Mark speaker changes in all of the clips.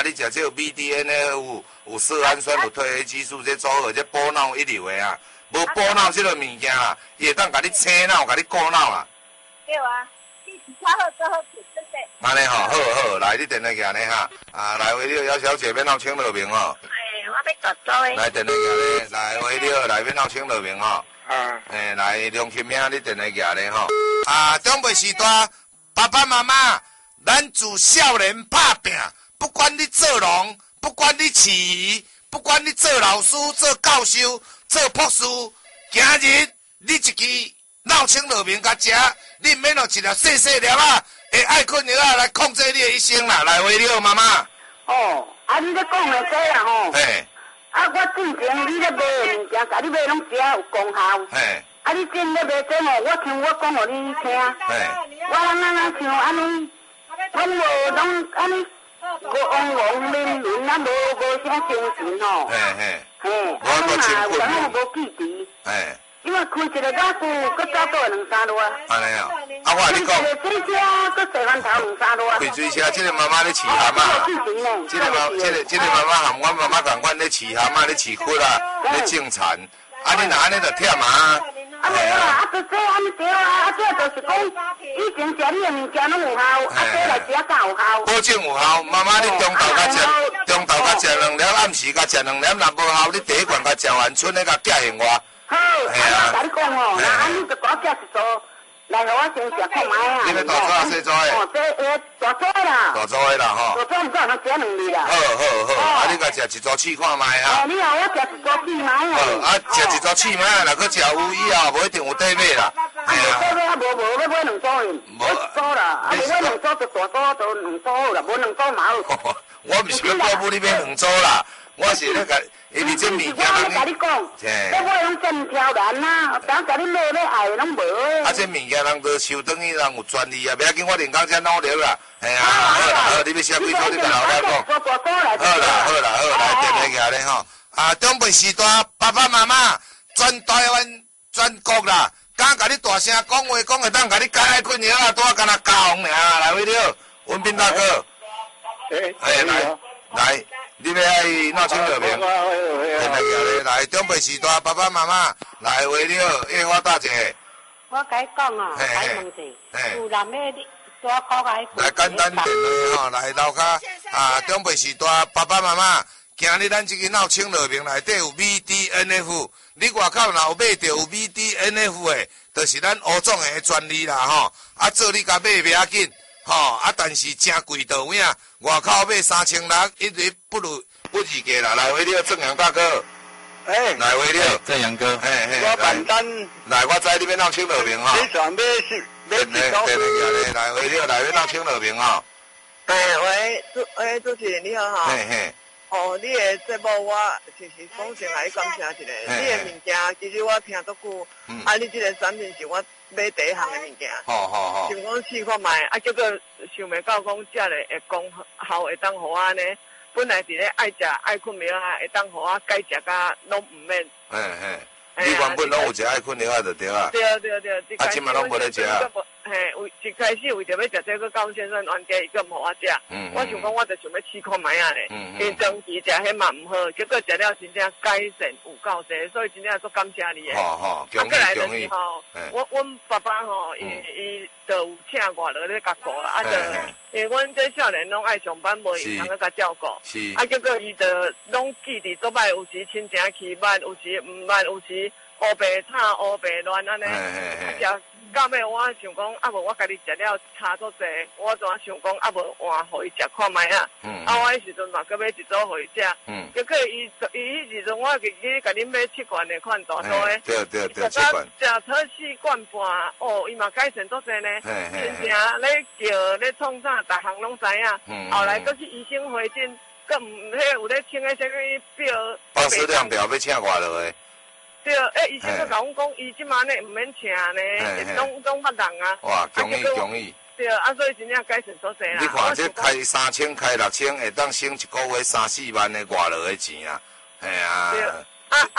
Speaker 1: 你食这个 BDNF 有色氨酸、有褪黑激素，这组合这补脑一流的啊。无补脑这个物件啦，伊会当甲你清脑、甲你顾脑啦。
Speaker 2: 对啊，你是较好做好做对不对？
Speaker 1: 安尼吼，好，来你电话举呢哈，来回了姚小姐免闹请落名吼。
Speaker 2: 我要大做诶。
Speaker 1: 来电话举呢，来回了来免闹请落名吼。来梁琴兄，你电话举呢吼。长辈时代，爸爸妈妈，咱自少年打拼，不管你做农，不管你饲鱼，不管你做老师、做教授、做博士，今日你一支闹请落名甲食，你免用一粒细细粒啊，会爱困药来控制你的一生啦。来回了妈妈。
Speaker 2: 你咧讲的这啊吼。我之前你咧卖的物件，甲你买拢食有功效。你真咧卖这吼，我听我讲互你听。我像安尼，拢安尼，王面面啊，无啥精神吼。我嘛有当无记忆。因为开一个早句，佮早倒两三路啊。
Speaker 1: 安尼哦，我跟你讲。
Speaker 2: 开一个水车，佮洗饭头两三路啊。
Speaker 1: 开水车，这个妈妈咧饲蛤蟆。这个妈妈含阮妈妈共款咧饲蛤蟆，咧饲骨啊，咧种田。你若安尼就忝啊。
Speaker 2: 无啦，就这安尼对啊，这就是讲，以前食你的物件拢有效，这来食较有效。
Speaker 1: 保证有效，妈妈你中昼甲食2粒，暗时甲食2粒，若无效，你第一罐甲食完，剩的甲寄现我。
Speaker 2: 好，我甲你讲吼，那安尼就多寄一组，来互我先食看卖啊。
Speaker 1: 你要大组啊，小组的？
Speaker 2: 这大组的啦。大
Speaker 1: 组的啦吼。
Speaker 2: 大组毋知通食2粒啦。
Speaker 1: 好，你甲食一组试看卖啊。
Speaker 2: 你互我食一组试卖啊。
Speaker 1: 食一组试卖，若佫食有以后，无一定有底买啦。
Speaker 2: 底买无要买2组的，买1组啦。无买2组就大组就2组好啦，无2组嘛好。
Speaker 1: 我毋是要鼓舞你买2组啦。我是咧甲，因为这物件
Speaker 2: 我甲你讲，要买拢真挑人啊，当甲你买要爱拢无诶。
Speaker 1: 这物件人都收等于人有专利啊，不要紧，我连工才努力啦。好，你要写几组你甲老板讲。好啦，来电话举咧吼。长辈时代，爸爸妈妈，全台湾、全国啦，敢甲你大声讲话，讲会当甲你解爱困扰啊，拄啊敢若教红尔。来位了，文斌大哥。来。你要爱闹清热名，来长辈时代，爸爸妈妈来为了叶花大姐。
Speaker 2: 我甲你讲哦，来问者，有男的多考甲伊。
Speaker 1: 来简单点吼，来楼骹长辈时代，爸爸妈妈，今日咱这个闹清热名内底有 BDNF， 你外口若有买到有 BDNF 的，就是咱欧总的专利啦吼。做你甲买袂要紧。但是真贵到位啊！外口买3600，一直不如价啦。来，回了正阳大哥，来回了
Speaker 3: 正阳哥，
Speaker 4: 我办单，
Speaker 1: 来，我知你要闹清热名哈。
Speaker 4: 你想买是买几
Speaker 1: 高？来回了，来要闹清热名哈。
Speaker 4: 喂，主持人你好哈。你的节目我就是讲先来感谢一下，你的物件其实我听足久，你这个产品是我买第一项的物件，想讲试看卖，结果想袂到讲这个会功效会当互我呢，本来伫咧爱食爱困眠啊，会当互我改食甲拢毋免。
Speaker 1: 你原本拢有食爱困疗啊，就对啊。
Speaker 4: 对，
Speaker 1: 即摆拢无咧食啊。
Speaker 4: 一开始为着要食这个高先生冤家，伊个毋互我食，我想讲我就想要试看卖啊咧，因长期食迄嘛毋好，结果食了真正改善有够济，所以真正足感谢你诶。
Speaker 1: 恭喜。
Speaker 4: 阮爸爸吼，伊就有请我落咧甲顾啦，因为阮这少年拢爱上班，无闲通去甲照顾，结果伊就拢记伫做摆，有时亲情气慢，有时毋慢，有时乌白吵乌白乱安尼，到尾我想讲，无我家己食了差足济，我怎想讲，无换互伊食看卖啊。我迄时阵嘛，搁买一组互伊食。结果伊迄时阵，我去甲恁买7罐的款大组的。
Speaker 1: 对，7罐。
Speaker 4: 食出4罐半，伊嘛改善足济呢。真正咧叫咧创啥，逐项拢知影。后来搁去医生回诊，搁迄有咧清个啥物表。
Speaker 1: 报食量表要请外落的。
Speaker 4: 对，医生佮甲阮讲，伊即马呢毋免请呢，拢捌人啊。
Speaker 1: 哇，恭喜！
Speaker 4: 对，所以真正改善足济啦。
Speaker 1: 你看这开3000、开6000，会当省一个月3、4万的外落的钱啊，
Speaker 4: 对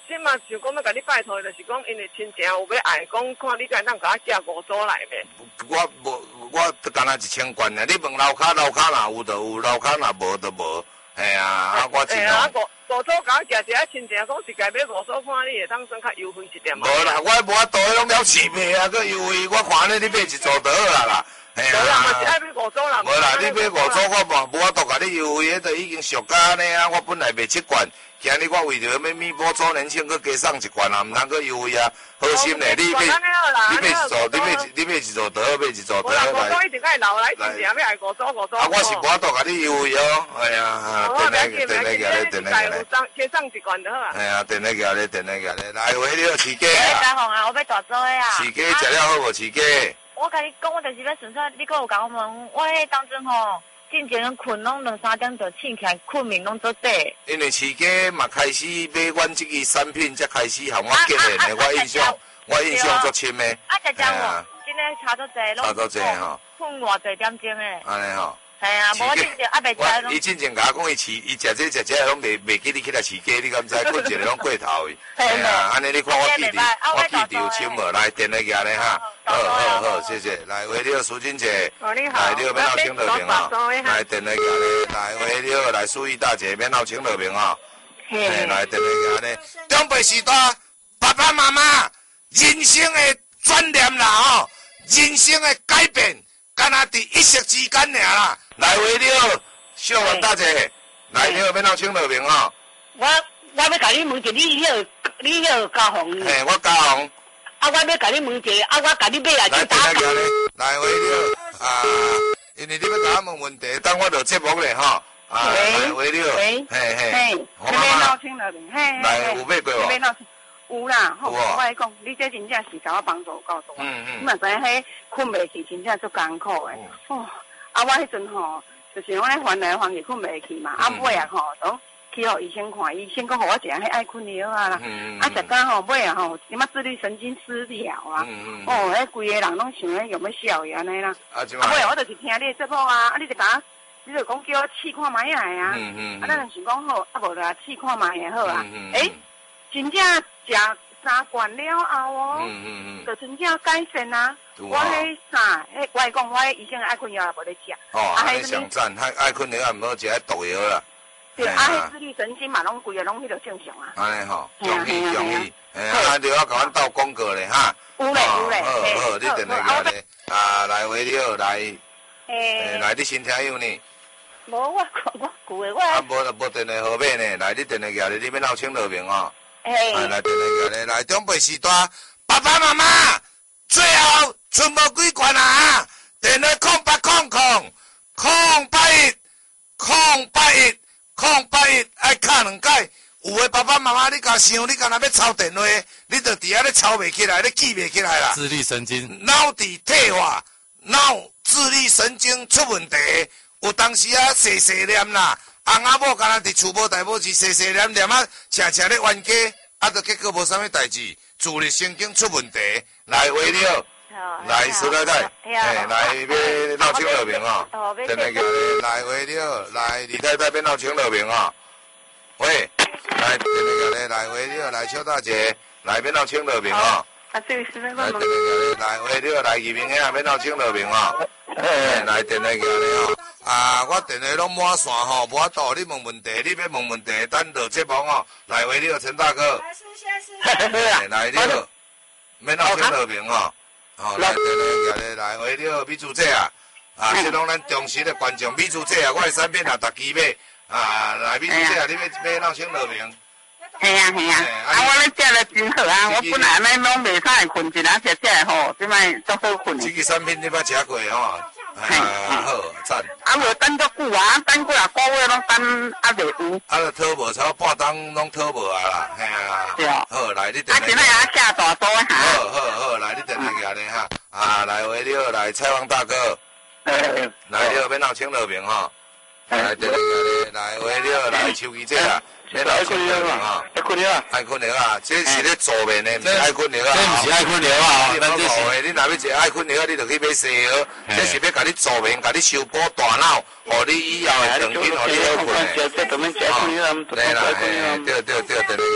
Speaker 4: 即嘛想讲要甲你拜托，就是讲因为亲情有要爱，讲看你敢当甲我寄5组来呗。
Speaker 1: 我干那1000罐呢，你问楼骹若有就有，楼骹若无就无。嘿啊，我尽量。
Speaker 4: 5组甲我寄一下亲情，讲是家买5组，看你会当算较优惠一点嘛。
Speaker 1: 无啦，我无法度，拢了市卖啊，佮优惠。我看你买1组就好啊啦。嘿啊。
Speaker 4: 无啦，嘛是爱买5组啦。
Speaker 1: 无啦，你买5组，我无法度甲你优惠，迄就已经俗甲安尼啊。我本来卖7罐。今日我为着要弥补周年庆，佮加送1罐啊，毋通佮优惠啊，好心嘞！你买1组，你买1组得，买1组得。
Speaker 4: 我一直甲伊留来，真正要爱5组。
Speaker 1: 啊，我是无法度甲你优惠哦，哎呀，电来加送1罐就好啊。哎呀，电来加咧，来回了饲鸡啊！
Speaker 3: 大红啊，我要大做的啊！
Speaker 1: 饲鸡食了好无？饲鸡？
Speaker 3: 我甲你讲，我就是要顺说，你搁有甲我问，我迄当阵吼。进前困拢2-3点就醒起来，困眠拢做底。
Speaker 1: 因为饲鸡嘛开始买阮这个产品，才开始向我寄的，我印象足深的。
Speaker 3: 啊，才讲我，今天差足济，
Speaker 1: 差足济吼，
Speaker 3: 困偌济点钟诶。
Speaker 1: 安尼吼。
Speaker 3: 系啊，无我进前还袂食。
Speaker 1: 伊进前甲我讲伊食这拢袂记你起来饲鸡，你敢知？困一个拢过头去。系啊，安尼你看我记住深无？来电来夹咧哈。好，谢谢。来回了苏金姐，来了免闹请乐平啊！来电来夹咧，来回了来苏玉大姐免闹请乐平啊！来电来夹咧，长辈时代爸爸妈妈人生的转念啦吼，人生的改变，敢若伫一夕之间尔啦。来回了，秀文大姐，来了免闹请乐平啊！
Speaker 2: 我要甲你问一下，你迄嘉宏？
Speaker 1: 嘿，我嘉宏。
Speaker 2: 啊，我要甲你问一下，啊，我甲你买来就打。
Speaker 1: 来回了啊，因为你要甲我问问题，等我落节目咧吼。啊，来回了，嘿，
Speaker 2: 我买闹请乐平，嘿，
Speaker 1: 来有买过无？
Speaker 2: 买闹请。有啦，吼，我来讲，你这真正是甲我帮助够大。你嘛知迄困袂去，真正足艰苦诶。哦，啊，我迄阵吼，就是我咧翻来翻去困袂去嘛，啊尾啊吼，都去互医生看，医生讲互我食迄爱困药啊啦。啊，食到吼尾啊吼，什么自律神经失调啊。哦，迄规个人拢想咧用要笑安尼啦。啊尾啊，我就是听你节目啊，啊你就讲，你就讲叫我试看卖下啊。啊，咱想讲好，啊无就试看卖下好啊。诶，真正食3罐了后哦，就真正改善啊！我迄啥，我讲我医生爱困药也无咧食。
Speaker 1: 哦，安尼上赞，爱困药也毋好食迄毒药啦。
Speaker 2: 对，迄自律神经嘛，拢规个拢迄个正常啊。
Speaker 1: 安尼吼，容易。啊，你要甲阮斗广告咧哈。
Speaker 2: 有咧。
Speaker 1: 好，你等下咧，啊，来回了来，来你新听友呢？
Speaker 2: 无我旧诶我。
Speaker 1: 啊，无电话号码呢？来，你电话夹咧，你免闹请乐平哦。来，电话夹咧，来长辈时代，爸爸妈妈，最后剩无几罐啊！电话0881，爱敲2摆。有诶爸爸妈妈，你甲想，你敢若要抄电话，你就伫遐咧抄袂起来，咧记袂起来啦。
Speaker 5: 自律神经，
Speaker 1: 脑伫退化，脑自律神经出问题，有当时啊，细念啦。翁仔某敢若伫厝无代无志，细念啊，常咧冤家，啊，就结果无啥物代志，自律神经出问题，来回了，来苏太太，来要闹请乐平哦，电话叫来回了，来李太太要闹请乐平哦，喂，来电话叫来回了，来邱大姐，来要闹请乐平哦。
Speaker 2: 啊，对，是那个。
Speaker 1: 来回了，来移民遐要闹请乐平哦，来电话叫咧哦。啊，我电话拢满线吼，无法度你问问题，你要问问题，等落节目哦。来回了，陈大哥。来了，免闹请乐平哦。哦，来电话叫咧，来回了，美珠姐啊，啊，这拢咱忠实的观众，美珠姐啊，我的产品也逐期买，啊，来美珠姐啊，你要闹请乐平。
Speaker 2: 系啊，啊，我咧食了真好啊！我本来咧拢袂啥会困，一下食吼，即摆足好困。
Speaker 1: 这个产品你捌食过吼？好，赞。
Speaker 2: 啊，无等足久啊，等几啊个月拢等啊袂有。
Speaker 1: 啊，就讨无，差半冬拢讨无啊啦，嘿啊。
Speaker 2: 对。
Speaker 1: 好，来你电话。
Speaker 2: 啊，今仔也下大多哈。
Speaker 1: 好，来你电话夹咧哈。啊，来回了，来蔡王大哥。来了，要闹请乐平吼。来电话夹咧，来回了，来秋琪姐啊。爱困了啊！爱困了啊！这是咧做面的，不是爱困了啊！
Speaker 5: 这不是爱困了啊！
Speaker 1: 你莫误会，你若要食爱困了，你就去买西药。这是要甲你做面，甲你修补大脑，互你以后的长筋，互你好困的。对啦，对，电话夹咧。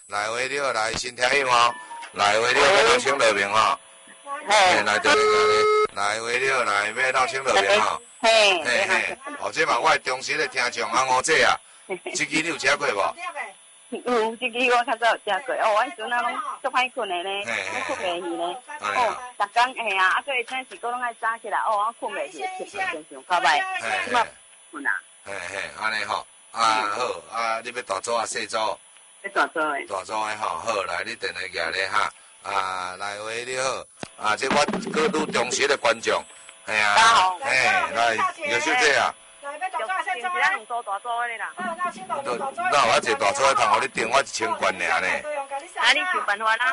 Speaker 1: 来回你好，来先听音哦，来回你好，要闹清乐明吼，嘿，来对来回你好，来要闹清乐明吼，嘿，哦，这嘛我系忠实的听众啊，吴姐啊，这支你有吃过无？
Speaker 2: 有，这支我较早有食过，哦，阮阵啊拢足歹困的咧，拢困袂去咧，哦，逐工嘿啊，啊，佫会请时佫拢爱早起来，哦，我困袂去，真上较歹，即马困啊。
Speaker 1: 嘿，安尼吼，啊好，啊你要大组啊细组？
Speaker 2: 要大组的。
Speaker 1: 大组的吼，好，来你电话举咧哈，啊来喂你好，啊这我各路忠实的观众，哎呀，来有小姐啊。
Speaker 3: 两组大组的啦。
Speaker 1: 那我一大组的通互你订我1000元尔呢。
Speaker 3: 啊，你想办法啦。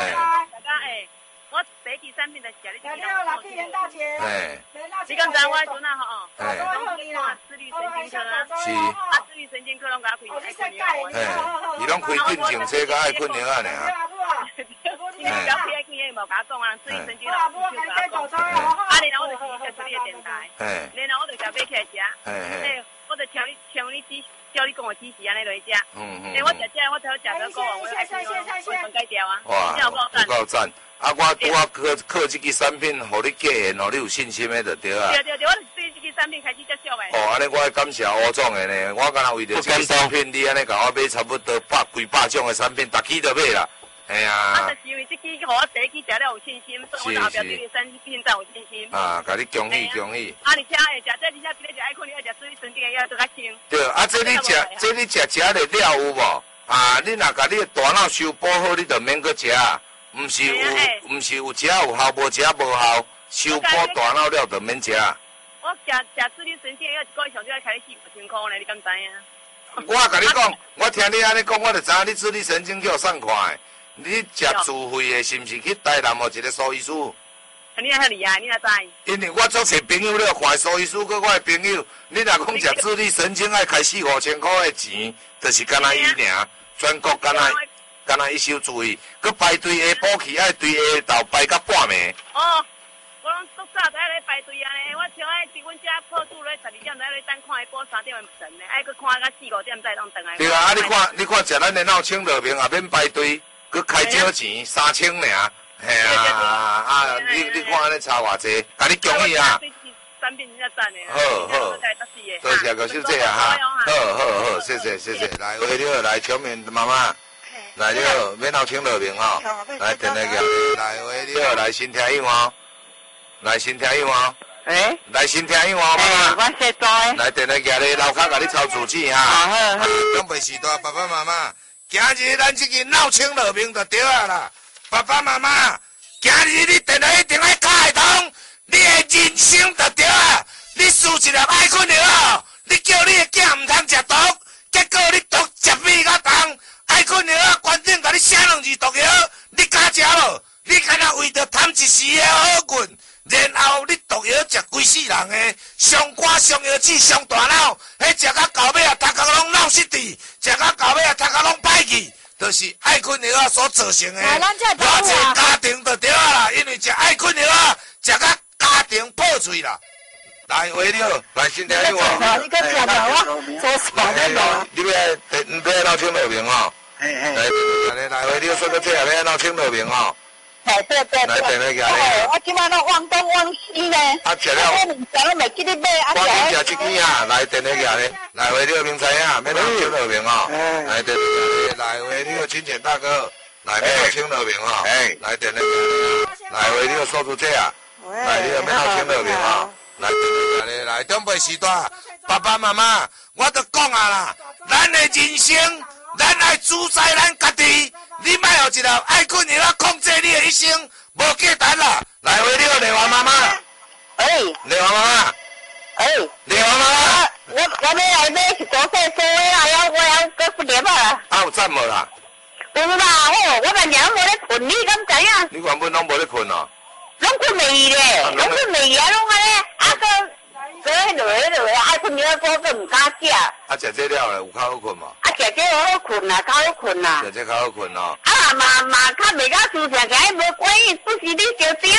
Speaker 3: 我第一期产品就食你这个。你刚才我阵啊吼，拢去看自律神经科啊。
Speaker 1: 是。
Speaker 3: 啊，自律神经科拢甲我开爱困药。
Speaker 1: 伊拢开镇静剂甲爱困药啊尔。
Speaker 3: 你不要开困药，无甲我讲啊，自律神经老师就甲我讲。啊，然后我就去接触你的电台，然后我就甲买起来食。我就听你叫你讲的指示安尼落去食。我食这我头食到讲我爱困药，我分解掉啊。
Speaker 1: 哇，够赞！啊，我靠这支产品，互你改言哦，你有信心的就对啊。
Speaker 3: 对，我是对这支产品开始接触的。
Speaker 1: 哦，安尼我要感谢吴总的呢，我敢若为着这支产品，你安尼甲我买差不多几百种的产品，逐期都买啦。哎呀！
Speaker 3: 啊，就是因为这支，互我第一支食了有信心，所以我后壁对产品才有信心。
Speaker 1: 啊，甲你恭喜恭喜！
Speaker 3: 啊，而且会食这，而且比咧食爱困药，食水神经的药都较轻。
Speaker 1: 对，啊，这你食了有无？啊，你若甲你的大脑修补好，你就免搁食。毋是有食有效，无食无效，修补大脑了就免食。
Speaker 3: 我食自律神经药一个月上就要开始4,000块呢，你敢知影？
Speaker 1: 我甲你讲，我听你安尼讲，我就知影你自律神经叫送款的。你食自费的，是毋是去台南某一个苏医师？
Speaker 3: 你遐厉害，你哪知？
Speaker 1: 因为我做找朋友了，看苏医师跟我的朋友，你若讲食自律神经爱开4,000-5,000块的钱，就是干那伊尔，全国干那一收注意，佮排队下晡去爱对下昼排到半暝。
Speaker 3: 哦，我拢足早在咧排队啊咧，我像爱伫阮遮破厝咧12点在咧等看下晡3点的神咧，爱佮看到4-5点才当等来。
Speaker 1: 对啊，你看食咱的闹清乐明也免排队，佮开少钱3,000尔，嘿啊，你看安尼差偌济，甲你恭喜啊！
Speaker 3: 产品真赞的。
Speaker 1: 好，多谢高小姐啊哈，好，谢谢，来喂你好，来小明妈妈。来你好，要闹清乐明吼，来电话个，来喂你好，来先听音哦，来先听音哦，来先听音哦，妈妈，
Speaker 2: 我先做诶，
Speaker 1: 来电话个咧，楼骹甲你抄主机哈，好，准备时段，爸爸妈妈，今日咱这个闹清乐明就对啊啦，爸爸妈妈，今日你电话一定要开通，你的人生就对啊，你输一粒爱困药，你叫你的囝唔通食毒，结果你毒食米甲糖。爱困药啊，关键甲你写2字毒药，你敢食无？你敢若为着贪一时的好困，然后你毒药食规世人的，伤肝伤腰子伤大脑，迄食到到尾啊，头壳拢脑失智，食到到尾啊，头壳拢歹去，就是爱困药啊所造成的。偌济家庭就对啦，因为食爱困药啊，食到家庭破碎啦。来，喂你好，来先听我。
Speaker 2: 你个食到我做啥呢？
Speaker 1: 你要闹清乐明吼。来，喂你好，说到这要闹清乐明吼。
Speaker 2: 对。
Speaker 1: 来，电话个。
Speaker 2: 我今晚都忘东忘西呢。
Speaker 1: 啊，食了。
Speaker 2: 我袂记得买，
Speaker 1: 我今食这支啊，来电话个咧。来，喂你好，明仔啊，要闹清乐明吼。来电话个，来，喂你好，亲戚大哥，来要闹清乐明吼。来电话个，来，喂你好，说出这啊。来，你要闹清乐明吼。来，准备时段，爸爸妈妈，我都讲啊啦，咱的人生，咱爱主宰咱家己，你莫有一粒爱困药控制你的一生，无简单啦。来，喂，你好，丽华妈妈。丽华妈妈。丽华妈妈。
Speaker 2: 我要来买是多岁数的啦，我要搁不点啊。
Speaker 1: 啊，有赞无啦？
Speaker 2: 有啦，我半夜拢无咧困，你敢知影？
Speaker 1: 你原本拢无咧困哦。
Speaker 2: 拢困袂去咧，拢困袂去啊，拢安尼，啊个落，爱困药我都唔敢食。
Speaker 1: 啊，食这了有较好困无？
Speaker 2: 啊，食这好困啦，较好困啦。
Speaker 1: 食这较好困哦。
Speaker 2: 啊嘛较袂甲舒适，个无关系，不是你小丁。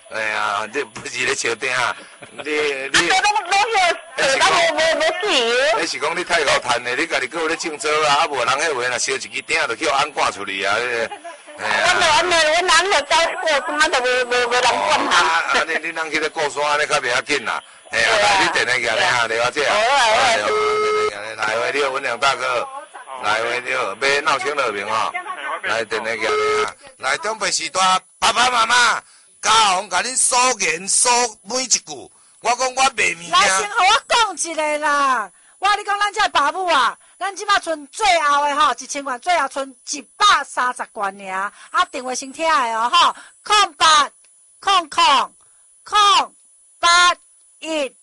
Speaker 1: 哎呀，你不是咧笑顶啊？你那是讲你太高赚的，你家己搁有咧种草啊，啊无人迄位若烧一支鼎就叫安挂出去啊！
Speaker 2: 我人就走过，什么都无人管他。
Speaker 1: 你人去咧过山，安尼较袂要紧啦。哎呀，来你电来行咧哈，了解啊？来回了，文良大哥，来回了，买闹清乐平哈，来电来行咧哈，来中北时段，爸爸妈妈。家红甲恁数言数每一句，我讲我卖物件。
Speaker 5: 来，先互我讲一个啦。我你讲咱这爸母啊，咱即摆剩最后的吼，1000元，最后剩130元尔。啊，电话先听的哦，吼，0800 081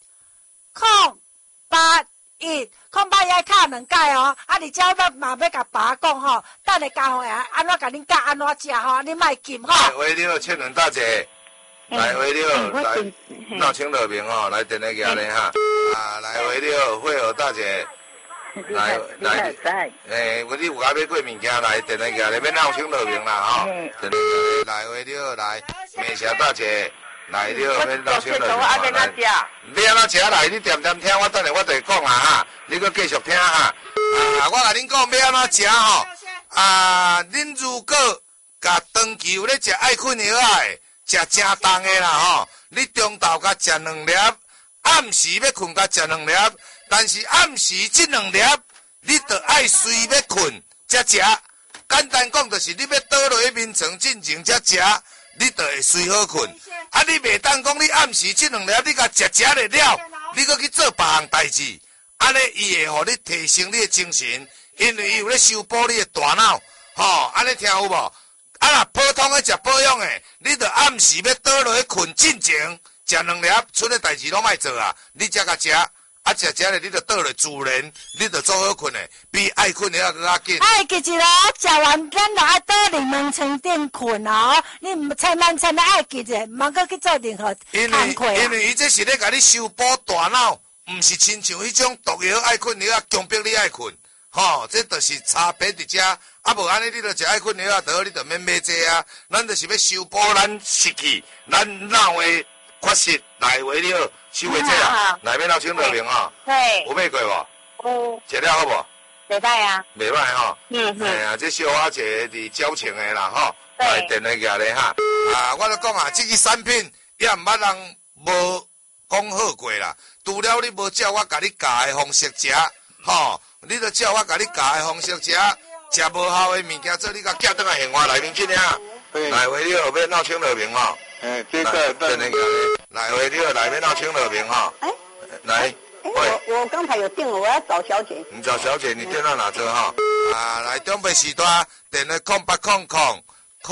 Speaker 5: 081 08要敲2届哦。啊，而且我嘛要甲爸讲吼，等下家红呀，安怎甲恁教安怎食吼，你莫急吼。
Speaker 1: 来回了，千伦大姐。来回了，来闹清乐平哦，来电来行咧哈。啊，来回了，惠和大姐。来，你有甲要过物件来电来行咧，要闹清乐平啦吼。电来回了，来美霞大姐。来了，要闹清乐平哈。要安怎食来？你点点听，我等下我就讲啊哈，你搁继续听哈。啊，我甲恁讲要安怎食吼。啊，恁如果甲长期有咧食爱困药的。食正重的啦吼，你中昼甲食2粒，暗时要困甲食2粒，但是暗时这2粒，你着爱睡要困才食。简单讲，就是你要倒落去眠床进前才食，你着会睡好困。啊，你袂当讲你暗时这2粒，你甲食了，你搁去做别项代志，安尼伊会互你提升你的精神，因为伊有咧修补你的大脑，吼，安尼听有无？啊，若普通的食保养的，你着暗时要倒落去困进前，食2粒，剩的代志拢莫做啊！你才甲食，啊食咧，你着倒落自然，你着做好困的，比爱困的还搁较紧。
Speaker 5: 哎，记住啦，食完咱着爱倒入眠床顶困哦。你唔千万爱记住，唔通搁去做任何工课啊。
Speaker 1: 因为伊这是咧甲你修补大脑，唔是亲像迄种毒药爱困药啊，强迫你爱困。吼，这就是差别伫遮。啊，无安尼你着食爱困药啊，倒你着免买这啊。咱就是要修补咱失去，咱脑的缺失来回了，修的这啊，来面闹清乐平吼。
Speaker 2: 对。
Speaker 1: 有买过无？
Speaker 2: 有。
Speaker 1: 食了好无？
Speaker 2: 袂歹啊。
Speaker 1: 袂歹吼。
Speaker 2: 哎
Speaker 1: 呀，这小花姐伫交情的啦吼。来电来举咧哈。啊，我著讲啊，这个产品也毋捌人无讲好过啦。除了你无照我甲你教的方式食，吼。你著照我甲你教的方式食，食无效的物件，做你甲寄倒来现话内面去啊。来回了要闹清乐平吼。
Speaker 6: 这个
Speaker 1: 等那个来回了来要闹清乐平吼。来。
Speaker 2: 我刚才有订了，我要找小姐。
Speaker 1: 你找小姐，你电话拿着哈。啊，来中北时段电了0800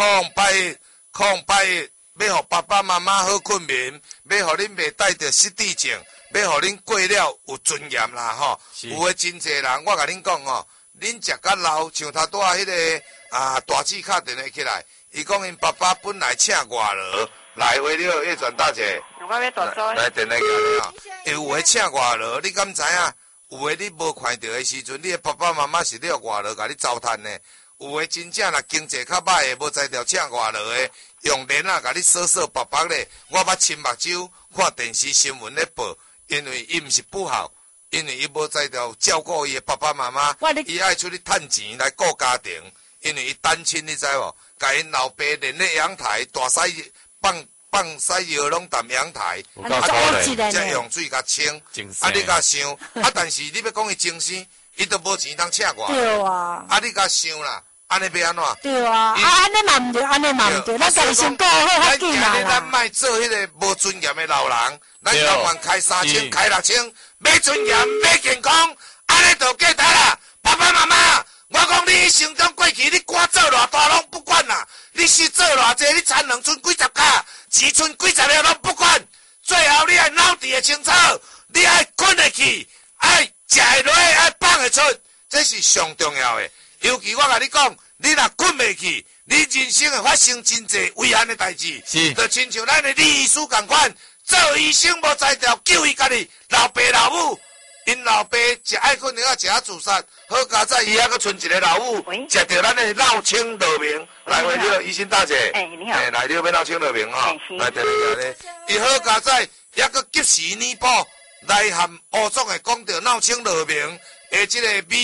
Speaker 1: 081 要互爸爸妈妈好困眠，要互恁袂带着失智症。要互恁过了有尊严啦吼，有诶真济人，我甲恁讲吼，恁食甲老，像头拄仔迄个大姊敲电话起来，伊讲因爸爸本来请外劳，来回了叶传大姐，来电话起来吼，有诶请外劳，你敢知影？有诶你无看到诶时阵，你诶爸爸妈妈是了外劳甲你糟蹋呢？有诶真正若经济较歹诶，无才调请外劳诶，用莲啊甲你扫扫白白咧，我捌亲目睭看电视新闻咧报。因为伊毋是不好，因为伊无在条照顾伊的爸爸妈妈，伊爱出去趁钱来顾家庭，因为伊单亲，你知无？甲因老爸连咧阳台大洗放洗药拢踮阳台，才用水甲清。啊，你甲想，啊，但是你要讲伊精神，伊都无钱通请我。
Speaker 5: 对啊。
Speaker 1: 啊，你甲想啦。安尼要安怎？
Speaker 5: 对啊，安尼嘛毋对，安尼嘛毋对，咱家己先顾好较紧啦。
Speaker 1: 咱莫做迄个无尊严的老人，咱甘愿开3000、开6000，没尊严、没健康，安尼就过头啦。爸爸妈妈，我讲你一生中过去，你官做偌大拢不管啦，你是做偌济，你田两寸几十卡，钱剩几十个拢不管，最后你爱脑底会清楚，你爱困得去，爱食会落，爱放会出，这是上重要的。尤其我甲你讲，你若困袂去，你人生会发生真济危险的代志，就亲像咱的李医师共款，做医生无才调，救伊家己老爸老母， 因老爸食爱困药食啊自杀，好佳在伊还佫剩一个老母，食着咱的闹清乐明。来，喂，你好，医生大姐。
Speaker 6: 你好。
Speaker 1: 来，你要闹清乐明哈。来，电话咧。伊好佳在还佫及时弥补，来含乌总的讲着闹清乐明的这个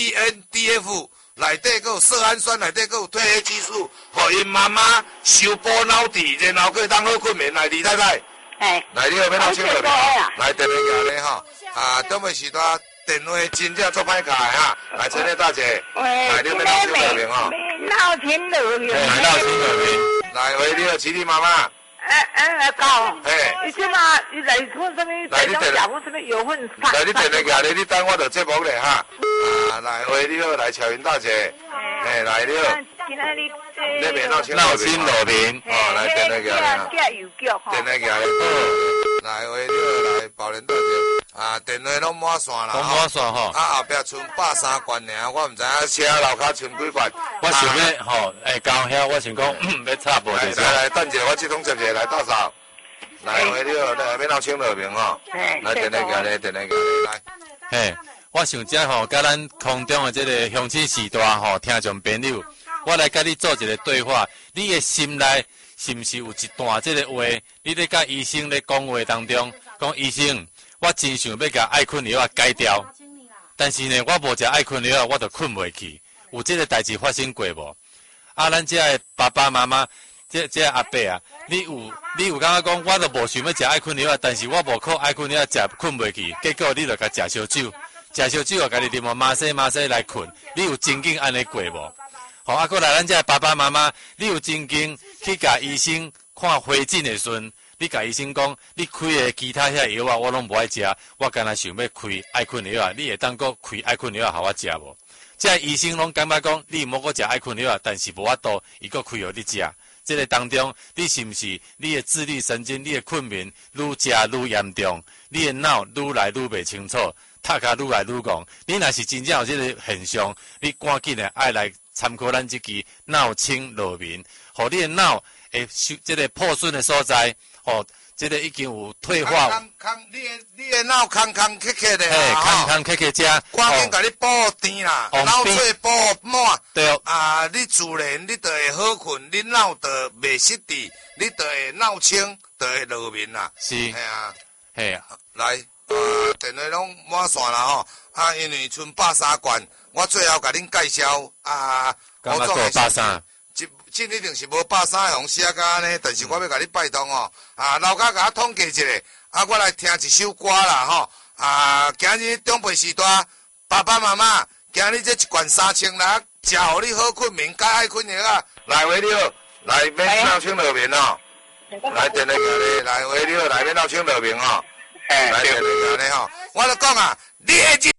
Speaker 1: VNDF 内底佫有色氨酸，内底佫有褪黑激素，互因妈妈修补脑底，然后佫当好困眠。来，李太太。来，你要闹清乐明。来，电话咧哈。当袂时段电话真正做歹卡的哈。来，陈丽大姐。来，你要闹清乐明哈。
Speaker 6: 闹清乐明。
Speaker 1: 来，闹清乐明。来，喂，你好，齐丽妈妈。
Speaker 6: 高。你即马你来看什么？来，你电话什么油份？
Speaker 1: 来，你电话夹咧，你等我着节目咧哈。来，喂，你好，来，乔云大姐。来，你好。那边闹清乐明。来，电话夹咧。电话夹咧。来，喂，你好，来，宝莲大姐。电话拢满线啦，
Speaker 7: 满线吼。
Speaker 1: 后壁剩103罐尔，我毋知影车楼骹剩几罐。
Speaker 7: 我想要吼，到遐我想讲要插播一下。
Speaker 1: 来，等者，我即通接者来到手。来，喂，你好，来，要闹清乐明吼。来，电话夹咧，电话夹咧，
Speaker 7: 来。我想遮吼，甲咱空中的这个乡亲时代吼，听众朋友，我来甲你做一个对话。你的心内是毋是有一段这个话？你咧甲医生咧讲话当中，讲医生。我真想要甲爱困药改掉，但是呢，我无食爱困药，我就困袂去。有这个代志发生过无？咱这的爸爸妈妈，这阿伯啊，你有感觉讲，我都无想要食爱困药，但是我无靠爱困药食困袂去，结果你就甲食烧酒，食烧酒又甲你啉麻西来困，你有真经安尼过无？好，过来咱这的爸爸妈妈，你有真经去甲医生看回诊的时，你甲医生讲，你开的其他遐药啊，我拢无爱食，我干那想要开爱困药啊，你会当搁开爱困药互我食无？这医生拢感觉讲，你莫搁食爱困药啊，但是无法度，伊搁开互你食。这个当中，你是毋是你的自律神经、你的困眠愈食愈严重，你的脑愈来愈袂清楚，塔卡愈来愈戆。你若是真正有这个现象，你赶紧的爱来参考咱这支脑清乐明，互你的脑会这个破损的所在。这个已经有退化。
Speaker 1: 你的脑空缺缺的
Speaker 7: 空缺遮，
Speaker 1: 赶紧甲你补甜啦，脑髓补满。
Speaker 7: 对。
Speaker 1: 你自然你就会好困，你脑就袂失智，你就会脑清，就会乐眠啦。
Speaker 7: 是。
Speaker 1: 来，电话拢满线啦吼。因为剩103罐，我最后甲恁介绍
Speaker 7: 我做103。
Speaker 1: 这一定是无103红写甲安尼，但是我要甲你拜托哦，老家甲我统计一下，我来听一首歌啦吼，今日长辈时代，爸爸妈妈，今日这一罐3000啦，食互你好困眠，解爱困药啊，来喂你好，来要闹清乐明哦，来电话甲你，来喂你好，来要闹清乐明哦，来电话甲你吼，我就讲你的